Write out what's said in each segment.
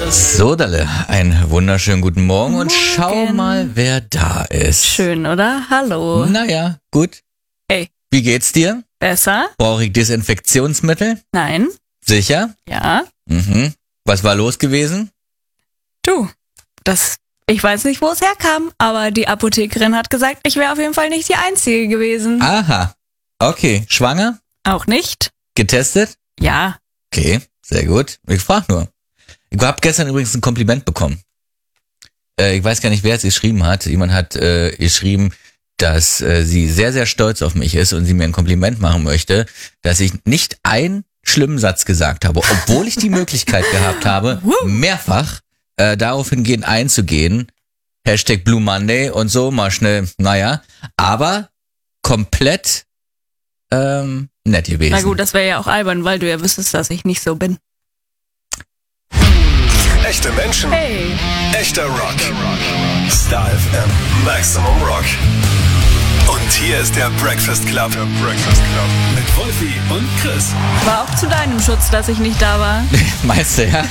Sodalle, einen wunderschönen guten Morgen und schau mal, wer da ist. Schön, oder? Hallo. Naja, gut. Hey. Wie geht's dir? Besser? Brauche ich Desinfektionsmittel? Nein. Sicher? Ja. Mhm. Was war los gewesen? Du, ich weiß nicht, wo es herkam, aber die Apothekerin hat gesagt, ich wäre auf jeden Fall nicht die Einzige gewesen. Aha. Okay. Schwanger? Auch nicht? Getestet? Ja. Okay, sehr gut. Ich frage nur. Ich habe gestern übrigens ein Kompliment bekommen. Ich weiß gar nicht, wer es geschrieben hat. Jemand hat geschrieben, dass sie sehr, sehr stolz auf mich ist und sie mir ein Kompliment machen möchte, dass ich nicht einen schlimmen Satz gesagt habe, obwohl ich die Möglichkeit gehabt habe, mehrfach darauf hingehend einzugehen. Hashtag Blue Monday und so, mal schnell, naja. Aber komplett nett gewesen. Na gut, das wäre ja auch albern, weil du ja wüsstest, dass ich nicht so bin. Echte Menschen, Hey. echter Rock. Star FM, Maximum Rock. Und hier ist der Breakfast Club. Mit Wolfi und Chris. War auch zu deinem Schutz, dass ich nicht da war. Meinst du, ja?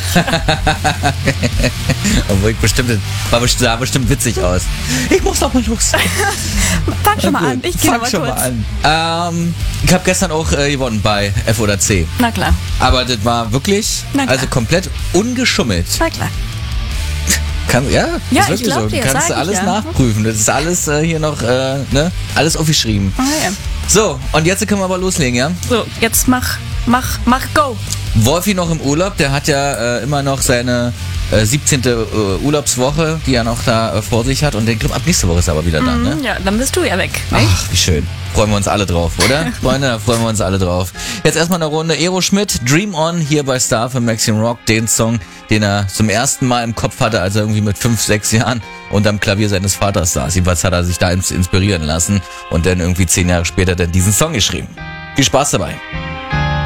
Obwohl sah bestimmt witzig aus. Ich muss doch mal los. Fang schon mal an, ich gehe Fang mal schon kurz. mal an. Ich habe gestern auch gewonnen bei F oder C. Na klar, Aber das war wirklich, Na klar. also komplett ungeschummelt. na klar. Ja, Ja, ist ich wirklich glaub so. dir, Du kannst sag ich alles ja. nachprüfen. Das ist alles hier noch, alles aufgeschrieben. Ah, ja. So, und jetzt können wir aber loslegen, ja? So, jetzt mach go. Wolfi noch im Urlaub, der hat ja immer noch seine 17. Urlaubswoche, die er noch da vor sich hat. Und den Club ab nächste Woche ist er aber wieder da, ne? Ja, dann bist du ja weg. Nicht? Ach, wie schön. Freuen wir uns alle drauf, oder? Freunde, da freuen wir uns alle drauf. Jetzt erstmal eine Runde Aeroschmidt, Dream On, hier bei Star für Maximum Rock. Den Song, den er zum ersten Mal im Kopf hatte, als er irgendwie mit 5, 6 Jahren unterm Klavier seines Vaters saß. Jedenfalls hat er sich da inspirieren lassen und dann irgendwie 10 Jahre später dann diesen Song geschrieben. Viel Spaß dabei.